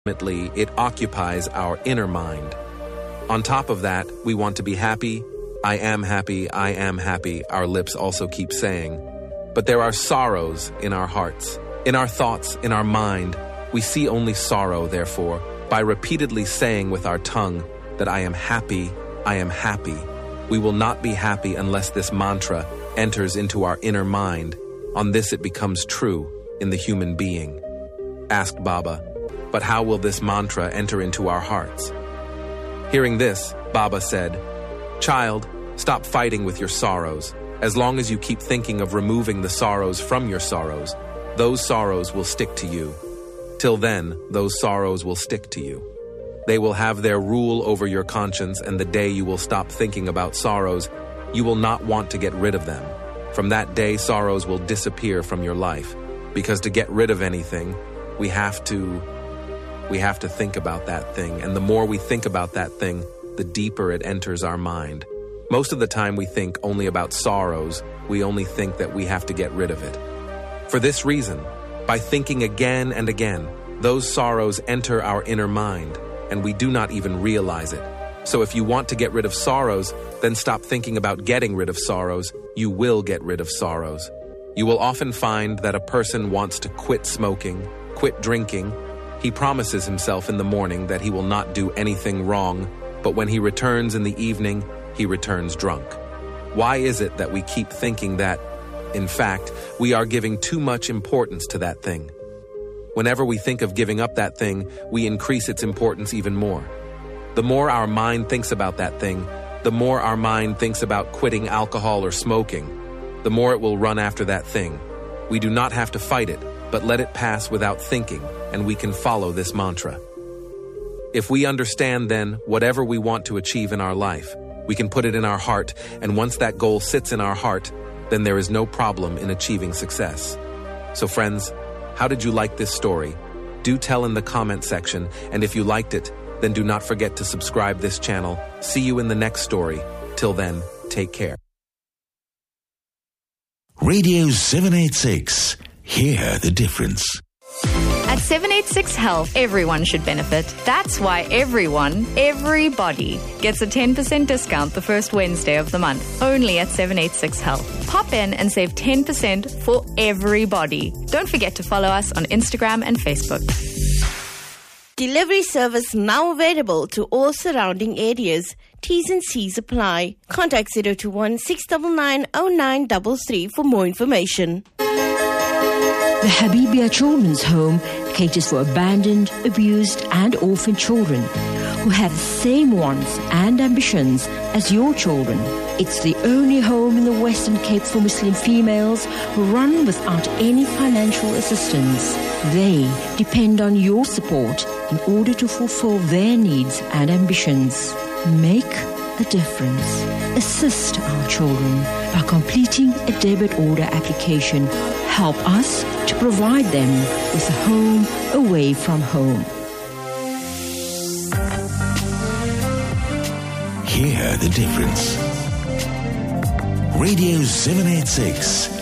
Ultimately, it occupies our inner mind. On top of that, we want to be happy. I am happy, I am happy, our lips also keep saying. But there are sorrows in our hearts. In our thoughts, in our mind, we see only sorrow, therefore, by repeatedly saying with our tongue that I am happy, we will not be happy unless this mantra enters into our inner mind. On this it becomes true in the human being. Asked Baba, but how will this mantra enter into our hearts? Hearing this, Baba said, "Child, stop fighting with your sorrows. As long as you keep thinking of removing the sorrows from your sorrows, those sorrows will stick to you. Till then, those sorrows will stick to you. They will have their rule over your conscience, and the day you will stop thinking about sorrows, you will not want to get rid of them. From that day, sorrows will disappear from your life. Because to get rid of anything, we have to think about that thing, and the more we think about that thing, the deeper it enters our mind. Most of the time we think only about sorrows, we only think that we have to get rid of it. For this reason, by thinking again and again, those sorrows enter our inner mind, and we do not even realize it. So if you want to get rid of sorrows, then stop thinking about getting rid of sorrows. You will get rid of sorrows. You will often find that a person wants to quit smoking, quit drinking. He promises himself in the morning that he will not do anything wrong, but when he returns in the evening, he returns drunk. Why is it that we keep thinking that, in fact, we are giving too much importance to that thing? Whenever we think of giving up that thing, we increase its importance even more. The more our mind thinks about that thing, the more our mind thinks about quitting alcohol or smoking, the more it will run after that thing. We do not have to fight it, but let it pass without thinking, and we can follow this mantra. If we understand then whatever we want to achieve in our life, we can put it in our heart, and once that goal sits in our heart, then there is no problem in achieving success. So friends, how did you like this story? Do tell in the comment section, and if you liked it, then do not forget to subscribe this channel. See you in the next story. Till then, take care. Radio 786. Hear the difference. At 786 Health, everyone should benefit. That's why everybody gets a 10% discount the first Wednesday of the month, only at 786 Health. Pop in and save 10% for everybody. Don't forget to follow us on Instagram and Facebook. Delivery service now available to all surrounding areas. T's and C's apply. Contact 021 699 0933 for more information. The Habibia Children's Home caters for abandoned, abused and orphaned children who have the same wants and ambitions as your children. It's the only home in the Western Cape for Muslim females run without any financial assistance. They depend on your support in order to fulfill their needs and ambitions. Make a difference. Assist our children by completing a debit order application. Help us to provide them with a home away from home. Hear the difference. Radio 786